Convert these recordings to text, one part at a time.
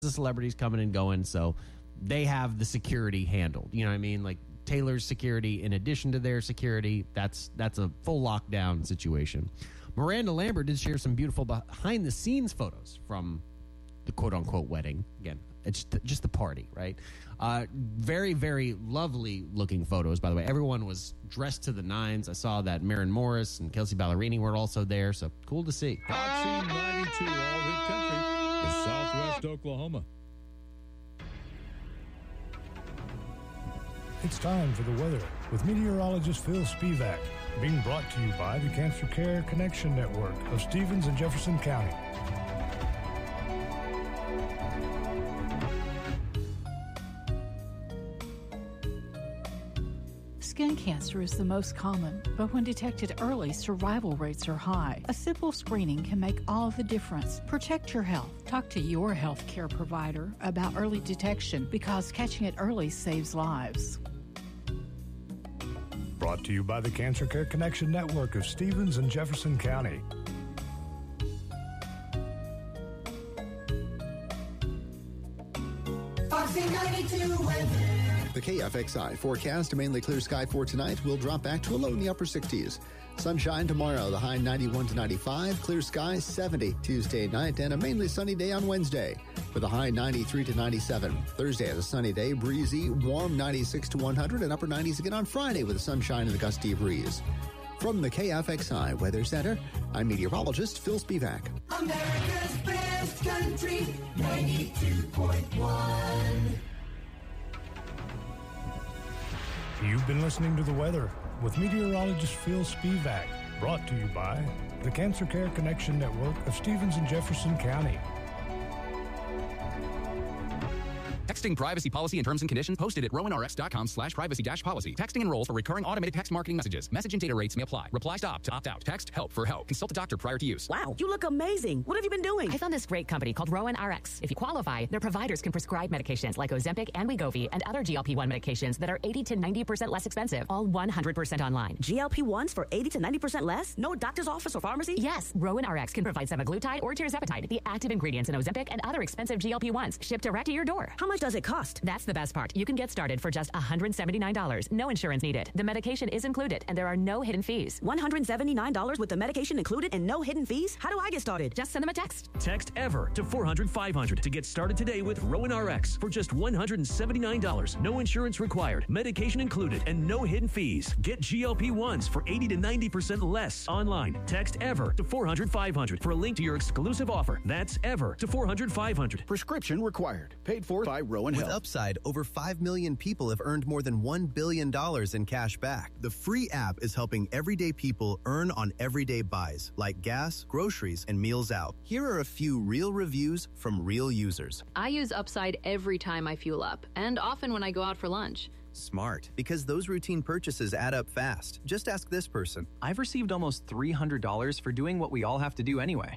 of celebrities coming and going, so they have the security handled. You know what I mean? Like Taylor's security, in addition to their security, that's a full lockdown situation. Miranda Lambert did share some beautiful behind-the-scenes photos from the quote-unquote wedding. Again, it's just the party, right? Very, very lovely-looking photos, by the way. Everyone was dressed to the nines. I saw that Maren Morris and Kelsey Ballerini were also there, so cool to see. Foxy 92 All-Hit Country in Southwest Oklahoma. It's time for the weather with meteorologist Phil Spivak, being brought to you by the Cancer Care Connection Network of Stevens and Jefferson County. Skin cancer is the most common, but when detected early, survival rates are high. A simple screening can make all the difference. Protect your health. Talk to your health care provider about early detection because catching it early saves lives. Brought to you by the Cancer Care Connection Network of Stevens and Jefferson County. Foxy 92 weather. The KFXI forecast, a mainly clear sky for tonight, will drop back to a low in the upper 60s. Sunshine tomorrow, the high 91 to 95, clear skies 70 Tuesday night, and a mainly sunny day on Wednesday with a high 93 to 97. Thursday is a sunny day, breezy, warm 96 to 100, and upper 90s again on Friday with the sunshine and a gusty breeze. From the KFXI Weather Center, I'm meteorologist Phil Spivak. America's best country, 92.1. You've been listening to the weather with meteorologist Phil Spivak, brought to you by the Cancer Care Connection Network of Stevens and Jefferson County. Texting privacy policy and terms and conditions posted at rowanrx.com/privacy-policy. Texting enrolls for recurring automated text marketing messages. Message and data rates may apply. Reply stop to opt out. Text help for help. Consult a doctor prior to use. Wow, you look amazing. What have you been doing? I found this great company called Rowan RX. If you qualify, their providers can prescribe medications like Ozempic and Wegovy and other GLP-1 medications that are 80 to 90% less expensive, all 100% online. GLP-1s for 80 to 90% less? No doctor's office or pharmacy? Yes, Rowan RX can provide semaglutide or tirzepatide, the active ingredients in Ozempic and other expensive GLP-1s, shipped direct to your door. How much does it cost? That's the best part. You can get started for just $179. No insurance needed. The medication is included, and there are no hidden fees. $179 with the medication included and no hidden fees? How do I get started? Just send them a text. Text EVER to 400-500 to get started today with Rowan RX for just $179. No insurance required, medication included, and no hidden fees. Get GLP-1s for 80 to 90% less online. Text EVER to 400-500 for a link to your exclusive offer. That's EVER to 400-500. Prescription required. Paid for by Rowan Health. With Upside, over 5 million people have earned more than $1 billion in cash back. The free app is helping everyday people earn on everyday buys, like gas, groceries, and meals out. Here are a few real reviews from real users. I use Upside every time I fuel up, and often when I go out for lunch. Smart, because those routine purchases add up fast. Just ask this person. I've received almost $300 for doing what we all have to do anyway.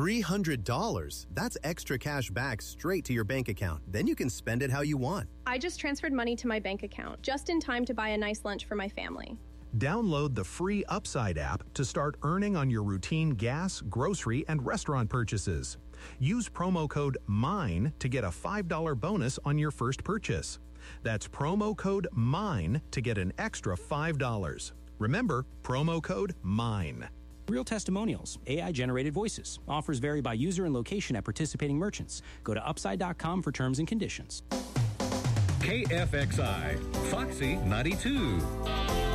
$300? That's extra cash back straight to your bank account. Then you can spend it how you want. I just transferred money to my bank account, just in time to buy a nice lunch for my family. Download the free Upside app to start earning on your routine gas, grocery, and restaurant purchases. Use promo code MINE to get a $5 bonus on your first purchase. That's promo code MINE to get an extra $5. Remember, promo code MINE. Real testimonials, AI-generated voices. Offers vary by user and location at participating merchants. Go to Upside.com for terms and conditions. KFXI, Foxy 92.